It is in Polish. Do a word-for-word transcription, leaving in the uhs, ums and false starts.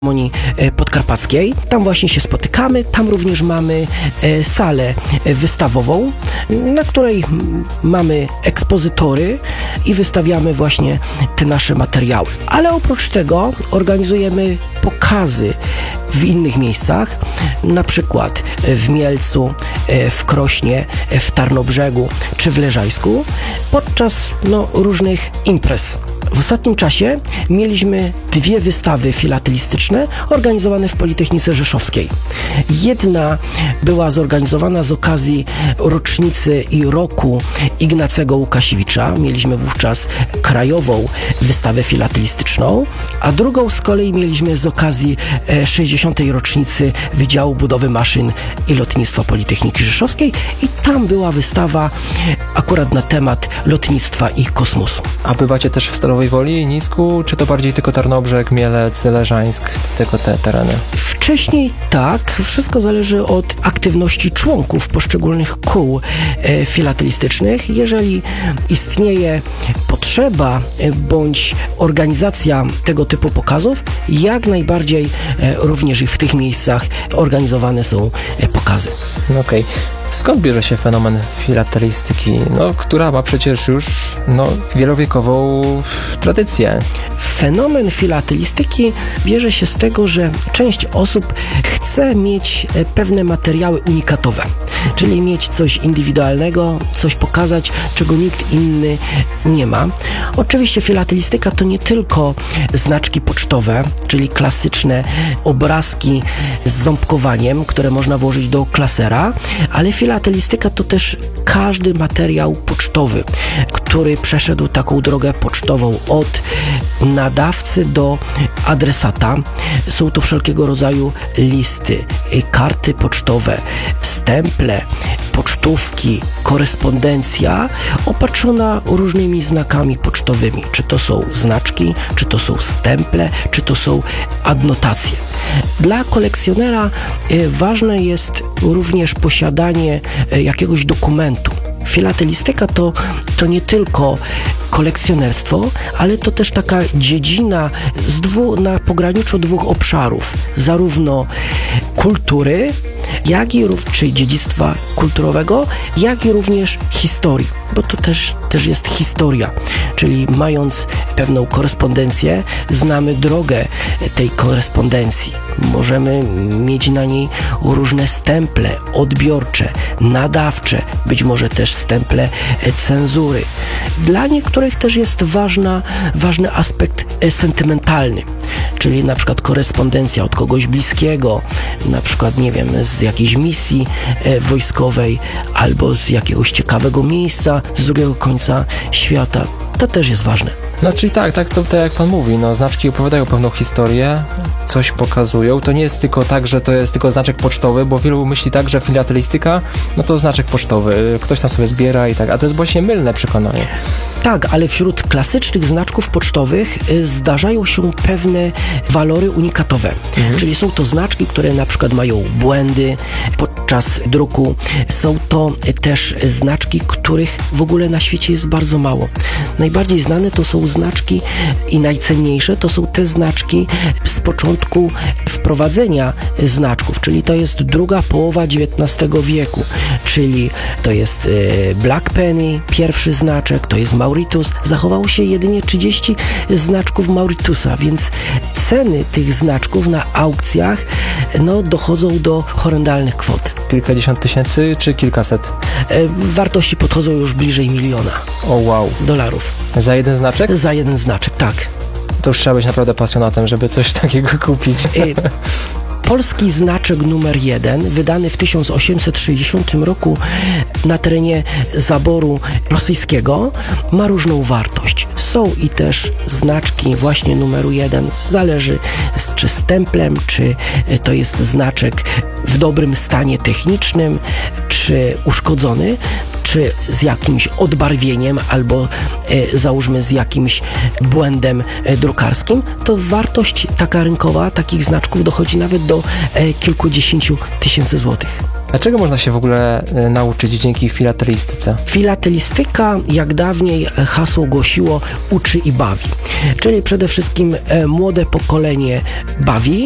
Filharmonii Podkarpackiej. Tam właśnie się spotykamy. Tam również mamy salę wystawową, na której mamy ekspozytory i wystawiamy właśnie te nasze materiały. Ale oprócz tego organizujemy pokazy w innych miejscach, na przykład w Mielcu, w Krośnie, w Tarnobrzegu czy w Leżajsku podczas no, różnych imprez. W ostatnim czasie mieliśmy dwie wystawy filatelistyczne organizowane w Politechnice Rzeszowskiej. Jedna była zorganizowana z okazji rocznicy i roku Ignacego Łukasiewicza. Mieliśmy wówczas krajową wystawę filatelistyczną, a drugą z kolei mieliśmy z okazji sześćdziesiątej rocznicy Wydziału Budowy Maszyn i Lotnictwa Politechniki Rzeszowskiej i tam była wystawa akurat na temat lotnictwa i kosmosu. A bywacie też w Stalowej Woli, Nisku, czy to bardziej tylko Tarnobrzeg, Mielec, Leżańsk, tylko te tereny? Wcześniej tak, wszystko zależy od aktywności członków poszczególnych kół e, filatelistycznych. Jeżeli istnieje potrzeba e, bądź organizacja tego typu pokazów, jak najbardziej e, również i w tych miejscach organizowane są e, pokazy. Okej. Okay. Skąd bierze się fenomen filatelistyki, no, która ma przecież już no, wielowiekową tradycję? Fenomen filatelistyki bierze się z tego, że część osób chce mieć pewne materiały unikatowe, czyli mieć coś indywidualnego, coś pokazać, czego nikt inny nie ma. Oczywiście filatelistyka to nie tylko znaczki pocztowe, czyli klasyczne obrazki z ząbkowaniem, które można włożyć do klasera, ale filatelistyka to też każdy materiał pocztowy, który przeszedł taką drogę pocztową od nadawcy do adresata. Są to wszelkiego rodzaju listy, karty pocztowe, stemple, pocztówki, korespondencja opatrzona różnymi znakami pocztowymi. Czy to są znaczki, czy to są stemple, czy to są adnotacje. Dla kolekcjonera ważne jest również posiadanie jakiegoś dokumentu. Filatelistyka to, to nie tylko kolekcjonerstwo, ale to też taka dziedzina z dwu, na pograniczu dwóch obszarów, zarówno kultury, jak i czy dziedzictwa kulturowego, jak i również historii, bo to też, też jest historia, czyli mając pewną korespondencję, znamy drogę tej korespondencji. Możemy mieć na niej różne stemple odbiorcze, nadawcze, być może też stemple cenzury. Dla niektórych też jest ważna, ważny aspekt sentymentalny, czyli na przykład korespondencja od kogoś bliskiego, na przykład, nie wiem, z jakiejś misji wojskowej albo z jakiegoś ciekawego miejsca z drugiego końca świata. To też jest ważne. No czyli tak, tak, to, to jak pan mówi, no znaczki opowiadają pewną historię, coś pokazują. To nie jest tylko tak, że to jest tylko znaczek pocztowy, bo wielu myśli tak, że filatelistyka, no to znaczek pocztowy, ktoś tam sobie zbiera i tak, a to jest właśnie mylne przekonanie. Tak, ale wśród klasycznych znaczków pocztowych y, zdarzają się pewne walory unikatowe, mhm. czyli są to znaczki, które na przykład mają błędy podczas druku. Są to y, też znaczki, których w ogóle na świecie jest bardzo mało. Najbardziej znane to są znaczki i najcenniejsze to są te znaczki z początku wprowadzenia znaczków, czyli to jest druga połowa dziewiętnastego wieku, czyli to jest y, Black Penny, pierwszy znaczek, to jest Mauritius. Zachowało się jedynie trzydzieści znaczków Mauritiusa, więc ceny tych znaczków na aukcjach no, dochodzą do horrendalnych kwot. Kilkadziesiąt tysięcy czy kilkaset? Y, wartości podchodzą już bliżej miliona. O wow. Dolarów. Za jeden znaczek? Za jeden znaczek, tak. To już trzeba być naprawdę pasjonatem, żeby coś takiego kupić. Y- Polski znaczek numer jeden, wydany w tysiąc osiemset sześćdziesiątym roku na terenie zaboru rosyjskiego, ma różną wartość. Są i też znaczki właśnie numeru jeden, zależy czy stemplem, czy to jest znaczek w dobrym stanie technicznym, czy uszkodzony, czy z jakimś odbarwieniem, albo e, załóżmy z jakimś błędem e, drukarskim, to wartość taka rynkowa takich znaczków dochodzi nawet do e, kilkudziesięciu tysięcy złotych. A czego można się w ogóle e, nauczyć dzięki filatelistyce? Filatelistyka, jak dawniej hasło głosiło, uczy i bawi. Czyli przede wszystkim e, młode pokolenie bawi,